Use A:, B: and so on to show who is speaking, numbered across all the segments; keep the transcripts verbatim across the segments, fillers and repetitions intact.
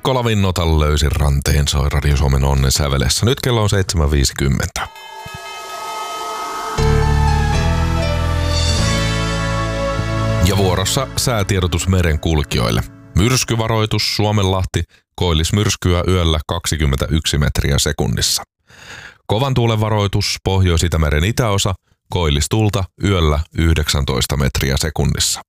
A: Nikola Vinnotan löysin ranteen, soi Radio Suomen onnen sävelessä. Nyt kello on seitsemän viisikymmentä. Ja vuorossa säätiedotus merenkulkijoille. Myrskyvaroitus Suomenlahti, koillismyrskyä yöllä kaksikymmentäyksi metriä sekunnissa. Kovan tuulen varoitus Pohjois-Itämeren itäosa, koillistulta yöllä yhdeksäntoista metriä sekunnissa.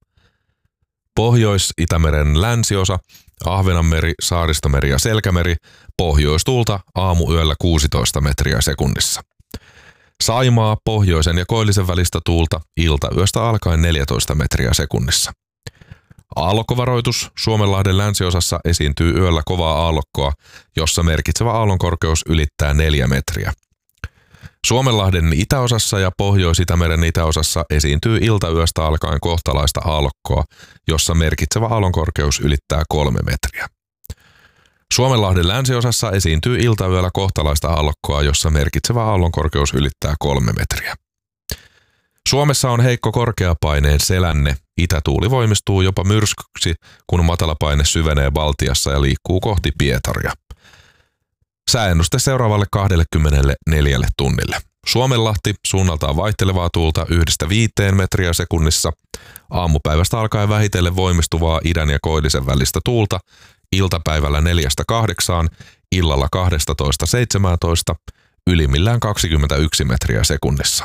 A: Pohjois-Itämeren länsiosa, Ahvenanmeri, Saaristomeri ja Selkämeri, pohjoistuulta aamuyöllä kuusitoista metriä sekunnissa. Saimaa, pohjoisen ja koillisen välistä tuulta, iltayöstä alkaen neljätoista metriä sekunnissa. Aallokkovaroitus Suomenlahden länsiosassa esiintyy yöllä kovaa aallokkoa, jossa merkitsevä aallonkorkeus ylittää neljä metriä. Suomenlahden itäosassa ja Pohjois-Itämeren itäosassa esiintyy iltayöstä alkaen kohtalaista aallokkoa, jossa merkitsevä aallonkorkeus ylittää kolme metriä. Suomenlahden länsiosassa esiintyy iltayöllä kohtalaista aallokkoa, jossa merkitsevä aallonkorkeus ylittää kolme metriä. Suomessa on heikko korkeapaineen selänne. Itätuuli voimistuu jopa myrskyksi, kun matalapaine syvenee Baltiassa ja liikkuu kohti Pietaria. Sääennuste seuraavalle kaksikymmentäneljä tunnille. Suomenlahti suunnaltaan vaihtelevaa tuulta yhdestä viiteen metriä sekunnissa. Aamupäivästä alkaen vähitellen voimistuvaa idän ja koillisen välistä tuulta. Iltapäivällä neljästä kahdeksaan, illalla kaksitoista seitsemäntoista, ylimmillään kaksikymmentäyksi metriä sekunnissa.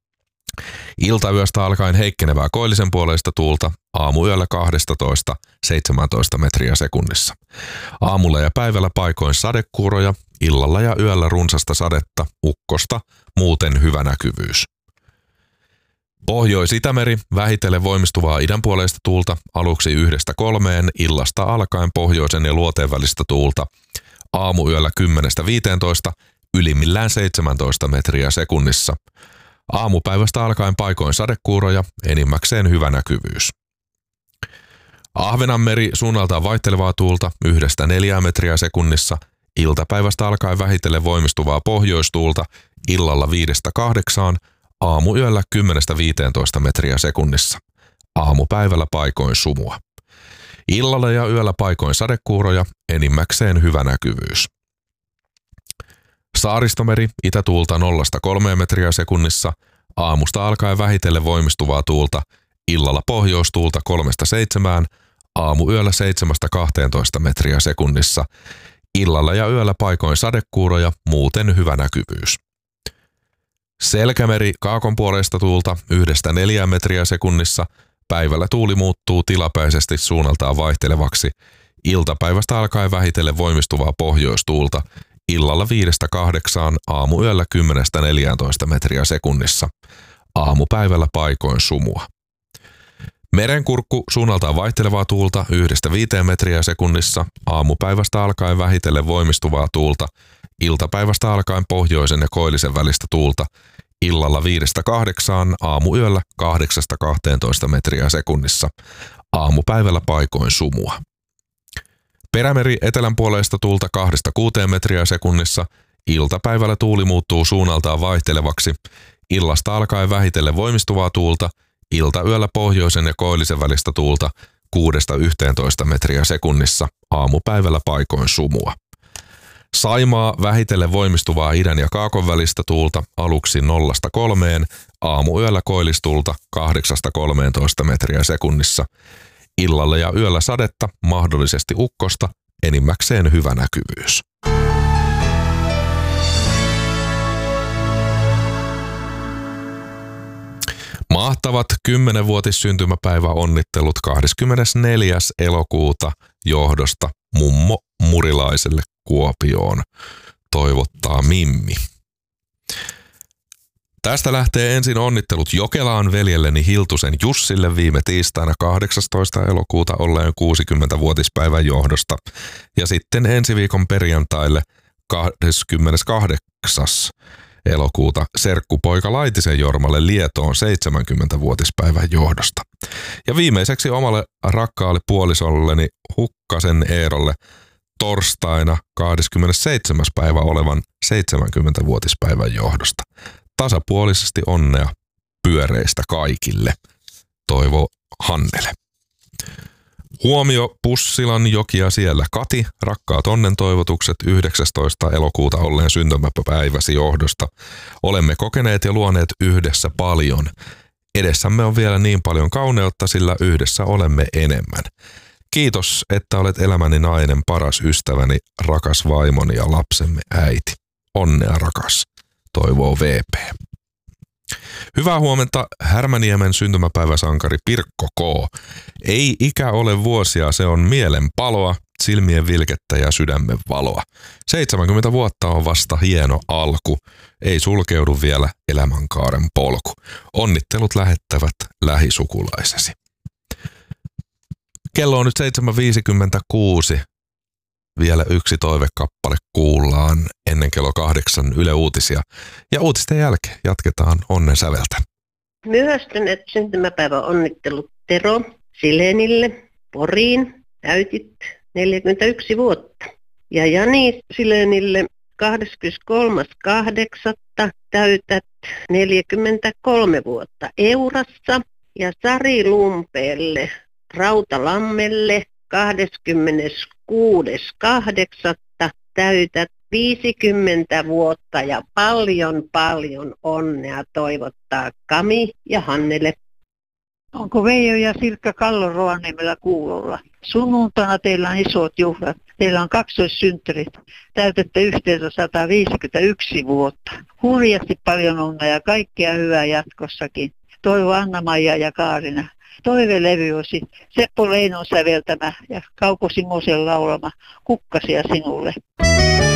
A: Iltayöstä alkaen heikkenevää koillisen puoleista tuulta, aamuyöllä kaksitoista seitsemäntoista metriä sekunnissa. Aamulla ja päivällä paikoin sadekuuroja, illalla ja yöllä runsasta sadetta, ukkosta, muuten hyvä näkyvyys. Pohjois-Itämeri, vähitellen voimistuvaa idänpuoleista tuulta, aluksi yhdestä kolmeen, illasta alkaen pohjoisen ja luoteen välistä tuulta, aamuyöllä kymmenestä viiteentoista, ylimmillään seitsemäntoista metriä sekunnissa. Aamupäivästä alkaen paikoin sadekuuroja, enimmäkseen hyvä näkyvyys. Ahvenanmeri suunnaltaan vaihtelevaa tuulta yhdestä neljään metriä sekunnissa, iltapäivästä alkaen vähitellen voimistuvaa pohjoistuulta, illalla viidestä kahdeksaan, aamuyöllä kymmenestä viiteentoista metriä sekunnissa. Aamupäivällä paikoin sumua. Illalla ja yöllä paikoin sadekuuroja, enimmäkseen hyvä näkyvyys. Saaristomeri, itätuulta nollasta kolmeen metriä sekunnissa, aamusta alkaen vähitellen voimistuvaa tuulta, illalla pohjoistuulta kolmesta seitsemään, aamuyöllä seitsemästä kahteentoista metriä sekunnissa, illalla ja yöllä paikoin sadekuuroja, muuten hyvä näkyvyys. Selkämeri, kaakonpuoleista tuulta yhdestä neljään metriä sekunnissa, päivällä tuuli muuttuu tilapäisesti suunnaltaan vaihtelevaksi, iltapäivästä alkaen vähitellen voimistuvaa pohjoistuulta, illalla viidestä kahdeksaan, aamuyöllä kymmenestä neljääntoista metriä sekunnissa. Aamupäivällä paikoin sumua. Merenkurkku suunnaltaan vaihtelevaa tuulta yhdestä viiteen metriä sekunnissa. Aamupäivästä alkaen vähitellen voimistuvaa tuulta. Iltapäivästä alkaen pohjoisen ja koillisen välistä tuulta. Illalla viidestä kahdeksaan, aamuyöllä kahdeksasta kahteentoista metriä sekunnissa. Aamupäivällä paikoin sumua. Perämeri etelänpuoleista tuulta kahdesta kuuteen metriä sekunnissa. Iltapäivällä tuuli muuttuu suunnaltaan vaihtelevaksi. Illasta alkaen vähitellen voimistuvaa tuulta. Iltayöllä pohjoisen ja koillisen välistä tuulta kuudesta yhteentoista metriä sekunnissa. Aamupäivällä paikoin sumua. Saimaa vähitellen voimistuvaa idän ja kaakon välistä tuulta aluksi nollasta kolmeen. Aamuyöllä koillistulta kahdeksasta kolmeentoista metriä sekunnissa. Illalla ja yöllä sadetta, mahdollisesti ukkosta, enimmäkseen hyvä näkyvyys. Mahtavat kymmenvuotissyntymäpäivä onnittelut kahdeskymmenesneljäs elokuuta johdosta mummo Murilaiselle Kuopioon, toivottaa Mimmi. Tästä lähtee ensin onnittelut Jokelaan veljelleni Hiltusen Jussille viime tiistaina kahdeksastoista elokuuta olleen kuusikymmenvuotispäivän johdosta ja sitten ensi viikon perjantaille kahdeskymmeneskahdeksas elokuuta serkkupoika Laitisen Jormalle Lietoon seitsemänkymmenvuotispäivän johdosta. Ja viimeiseksi omalle rakkaalle puolisolleni Hukkasen Eerolle torstaina kahdeskymmenesseitsemäs päivä olevan seitsemänkymmenvuotispäivän johdosta. Tasapuolisesti onnea pyöreistä kaikille, toivoo Hannele. Huomio Pussilan jokia siellä. Kati, rakkaat onnen toivotukset yhdeksästoista elokuuta olleen syntymäpäiväsi johdosta. Olemme kokeneet ja luoneet yhdessä paljon. Edessämme on vielä niin paljon kauneutta, sillä yhdessä olemme enemmän. Kiitos, että olet elämäni nainen, paras ystäväni, rakas vaimoni ja lapsemme äiti. Onnea rakas, toivoo V P. Hyvää huomenta Härmäniemen syntymäpäiväsankari Pirkko K. Ei ikä ole vuosia, se on mielen paloa, silmien vilkettä ja sydämen valoa. seitsemänkymmentä vuotta on vasta hieno alku, ei sulkeudu vielä elämänkaaren polku. Onnittelut lähettävät lähisukulaisesi. Kello on nyt seitsemän viisikymmentäkuusi. Vielä yksi toivekappale kuullaan ennen kello kahdeksan Yle Uutisia. Ja uutisten jälkeen jatketaan onnen säveltä.
B: Myöhästyneet syntymäpäivä onnittelut Tero Silenille Poriin. Täytit neljäkymmentäyksi vuotta. Ja Jani Silenille kahdeskymmeneskolmas kahdeksatta täytät neljäkymmentäkolme vuotta Eurassa. Ja Sari Lumpeelle Rautalammelle kahdeskymmeneskuudes kahdeksatta täytät viisikymmentä vuotta ja paljon paljon onnea toivottaa Kami ja Hannele.
C: Onko Veijo ja Sirkka Kallo Rovaniemellä kuulolla? Sunnuntaina teillä on isot juhlat. Teillä on kaksoissynttärit. Täytätte yhteensä sata viisikymmentäyksi vuotta. Hurjasti paljon onnea ja kaikkea hyvää jatkossakin. Toivo Anna-Maija ja Kaarina. Toivelevy olisi Seppo Leinon säveltämä ja Kauko Simosen laulama Kukkasia sinulle.